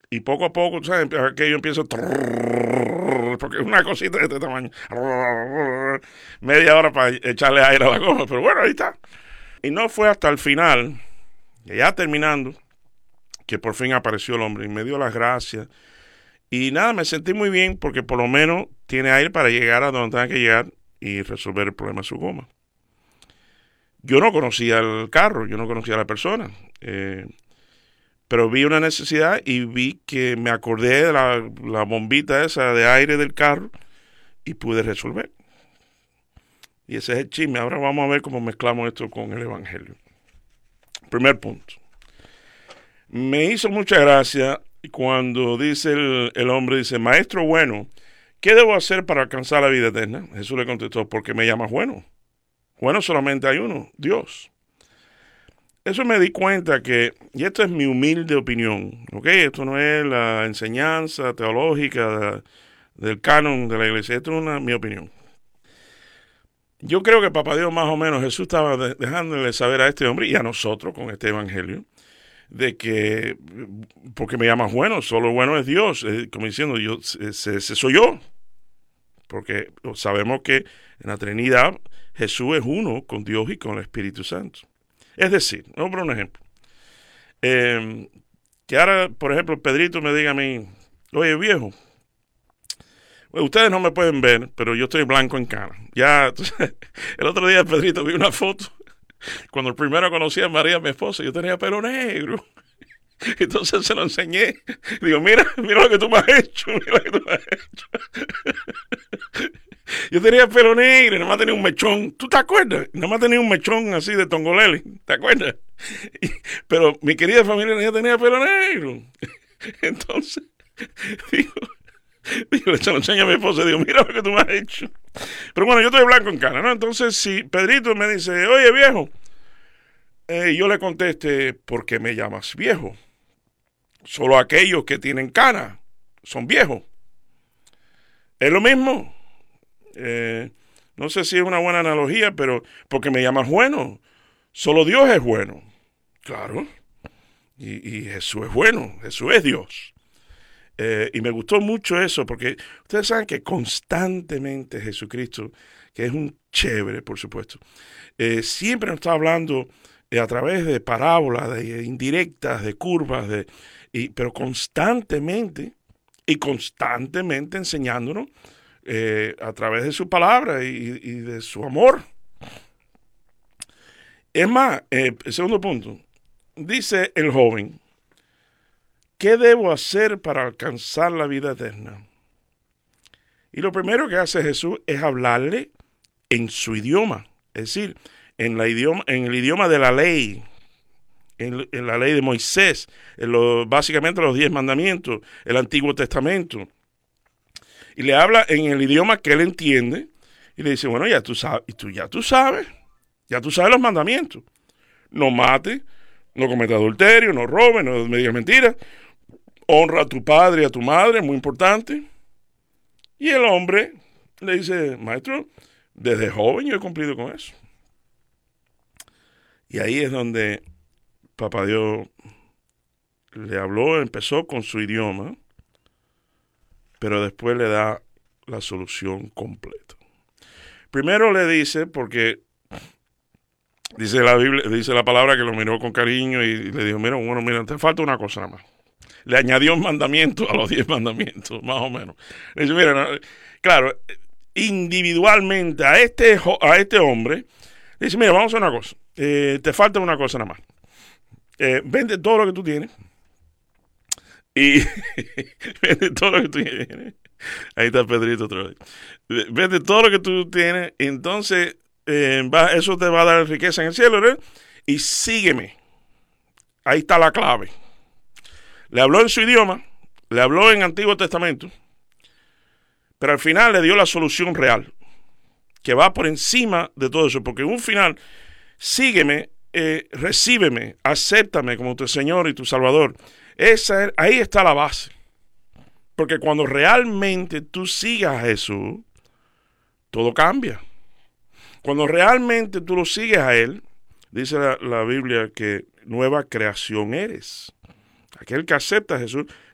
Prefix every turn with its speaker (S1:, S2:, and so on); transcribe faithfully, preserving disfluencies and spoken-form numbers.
S1: Y poco a poco, ¿sabes? Que yo empiezo, porque es una cosita de este tamaño, media hora para echarle aire a la goma, pero bueno, ahí está. Y no fue hasta el final, ya terminando, que por fin apareció el hombre y me dio las gracias. Y nada, me sentí muy bien porque por lo menos tiene aire para llegar a donde tenga que llegar y resolver el problema de su goma. Yo no conocía el carro, yo no conocía a la persona, eh, pero vi una necesidad y vi que me acordé de la, la bombita esa de aire del carro y pude resolver. Y ese es el chisme. Ahora vamos a ver cómo mezclamos esto con el Evangelio. Primer punto. Me hizo mucha gracia cuando dice el, el hombre, dice, maestro bueno, ¿qué debo hacer para alcanzar la vida eterna? Jesús le contestó, ¿por qué me llamas bueno? Bueno solamente hay uno, Dios. Eso me di cuenta que, y esto es mi humilde opinión, ¿ok? Esto no es la enseñanza teológica de, del canon de la iglesia, esto es una, mi opinión. Yo creo que Papá Dios más o menos, Jesús estaba de, dejándole saber a este hombre y a nosotros con este evangelio, de que, porque me llamas bueno, solo bueno es Dios, eh, como diciendo, yo, ese, ese soy yo, porque sabemos que en la Trinidad Jesús es uno con Dios y con el Espíritu Santo. Es decir, vamos a poner un ejemplo, eh, que ahora, por ejemplo, Pedrito me diga a mí, oye viejo, bueno, ustedes no me pueden ver, pero yo estoy blanco en cara. Ya, entonces, el otro día Pedrito vi una foto, cuando primero conocí a María, mi esposa, yo tenía pelo negro. Entonces se lo enseñé. Digo, mira, mira lo que tú me has hecho, mira lo que tú me has hecho. Yo tenía pelo negro y nada más tenía un mechón. ¿Tú te acuerdas? Nada más tenía un mechón así de tongolele. ¿Te acuerdas? Y, pero mi querida familia ya tenía pelo negro. Entonces, digo, digo, se lo enseño a mi esposa. Digo, mira lo que tú me has hecho. Pero bueno, yo estoy blanco en cara, ¿no? Entonces, si Pedrito me dice, oye, viejo, eh, yo le conteste, ¿por qué me llamas viejo? Solo aquellos que tienen cana son viejos. Es lo mismo. Eh, no sé si es una buena analogía, pero porque me llamas bueno. Solo Dios es bueno. Claro. Y, y Jesús es bueno. Jesús es Dios. Eh, y me gustó mucho eso, porque ustedes saben que constantemente Jesucristo, que es un chévere, por supuesto, eh, siempre nos está hablando eh, a través de parábolas, de indirectas, de curvas, de, y, pero constantemente y constantemente enseñándonos eh, a través de su palabra y, y de su amor. Es más, eh, el segundo punto, dice el joven, ¿qué debo hacer para alcanzar la vida eterna? Y lo primero que hace Jesús es hablarle en su idioma, es decir, en, la idioma, en el idioma de la ley, en, en la ley de Moisés, en lo, básicamente los diez mandamientos, el Antiguo Testamento. Y le habla en el idioma que él entiende y le dice, bueno, ya tú sabes, y tú ya tú sabes, ya tú sabes los mandamientos. No mates, no cometas adulterio, no robes, no me digas mentiras. Honra a tu padre y a tu madre, muy importante. Y el hombre le dice, maestro, desde joven yo he cumplido con eso. Y ahí es donde Papá Dios le habló, empezó con su idioma, pero después le da la solución completa. Primero le dice, porque dice la Biblia, dice la palabra que lo miró con cariño y le dijo, mira, bueno, mira, te falta una cosa nada más. Le añadió un mandamiento a los diez mandamientos, más o menos. Le dice, mira, no, claro, individualmente a este, a este hombre, le dice, mira, vamos a hacer una cosa. Eh, te falta una cosa nada más. Eh, vende todo lo que tú tienes. Y vende todo lo que tú tienes. Ahí está Pedrito otra vez. Vende todo lo que tú tienes. Entonces, eh, va, eso te va a dar riqueza en el cielo, ¿verdad? Y sígueme. Ahí está la clave. Le habló en su idioma, le habló en Antiguo Testamento, pero al final le dio la solución real, que va por encima de todo eso, porque en un final, sígueme, eh, recíbeme, acéptame como tu Señor y tu Salvador. Esa, ahí está la base, porque cuando realmente tú sigas a Jesús, todo cambia. Cuando realmente tú lo sigues a Él, dice la, la Biblia que nueva creación eres. Aquel que acepta a Jesús